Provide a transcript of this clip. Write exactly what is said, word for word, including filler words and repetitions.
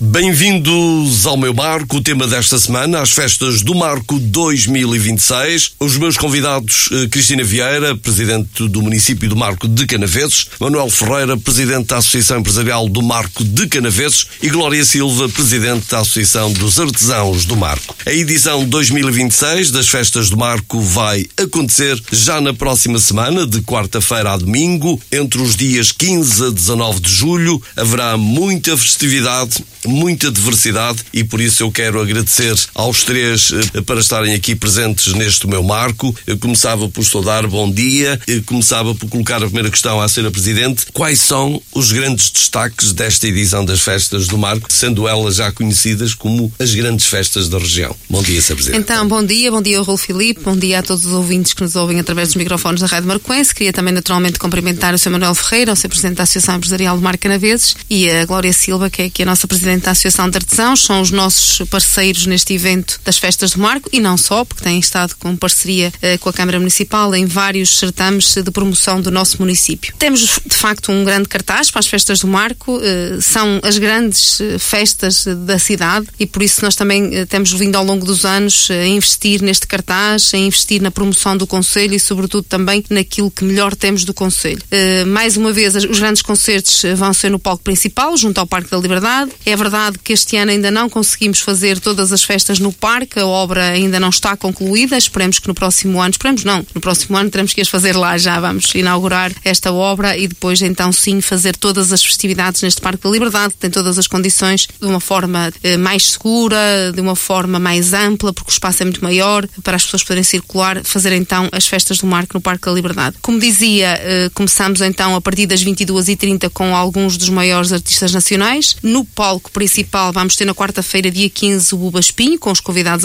Bem-vindos ao meu marco, o tema desta semana, as festas do Marco dois mil e vinte e seis. Os meus convidados, Cristina Vieira, presidente do município do Marco de Canaveses, Manuel Ferreira, presidente da Associação Empresarial do Marco de Canaveses e Glória Silva, presidente da Associação dos Artesãos do Marco. A edição dois mil e vinte e seis das festas do Marco vai acontecer já na próxima semana, de quarta-feira a domingo, entre os dias quinze a dezanove de julho. Haverá muita festividade, muita diversidade, e por isso eu quero agradecer aos três eh, para estarem aqui presentes neste meu marco. Eu começava por saudar bom dia, eu começava por colocar a primeira questão à senhora Presidente. Quais são os grandes destaques desta edição das festas do Marco, sendo elas já conhecidas como as grandes festas da região? Bom dia, senhora Presidente. Então, bom dia, bom dia ao Raul Filipe, bom dia a todos os ouvintes que nos ouvem através dos microfones da Rádio Marcoense. Queria também naturalmente cumprimentar o senhor Manuel Ferreira, o senhor Presidente da Associação Empresarial do Marco Canaveses, e a Glória Silva, que é aqui a nossa Presidente da Associação de Artesãos. São os nossos parceiros neste evento das festas do Marco, e não só, porque têm estado com parceria eh, com a Câmara Municipal em vários certames de promoção do nosso município. Temos, de facto, um grande cartaz para as festas do Marco, eh, são as grandes eh, festas da cidade, e por isso nós também eh, temos vindo ao longo dos anos a investir neste cartaz, a investir na promoção do Concelho e, sobretudo, também naquilo que melhor temos do Concelho. Eh, mais uma vez, os grandes concertos vão ser no palco principal, junto ao Parque da Liberdade. É verdade que este ano ainda não conseguimos fazer todas as festas no parque, a obra ainda não está concluída. Esperemos que no próximo ano, esperemos não, no próximo ano teremos que as fazer lá, já vamos inaugurar esta obra e depois então sim fazer todas as festividades neste Parque da Liberdade, que tem todas as condições de uma forma eh, mais segura, de uma forma mais ampla, porque o espaço é muito maior, para as pessoas poderem circular, fazer então as festas do Marco no Parque da Liberdade. Como dizia, eh, começamos então a partir das vinte e duas e trinta com alguns dos maiores artistas nacionais. No palco principal vamos ter na quarta-feira, dia quinze, o Buba Espinho, com os convidados